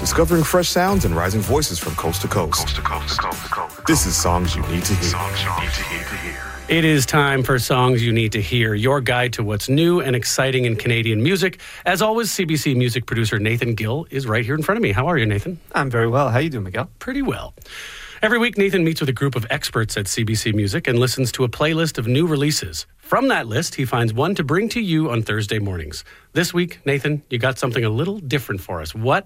discovering fresh sounds and rising voices from coast to coast. This is Songs You Need to Hear. It is time for Songs You Need to Hear, your guide to what's new and exciting in Canadian music. As always, CBC music producer Nathan Gill is right here in front of me. How are you, Nathan? I'm very well. How are you doing, Miguel? Pretty well. Every week, Nathan meets with a group of experts at CBC Music and listens to a playlist of new releases. From that list, he finds one to bring to you on Thursday mornings. This week, Nathan, you got something a little different for us. What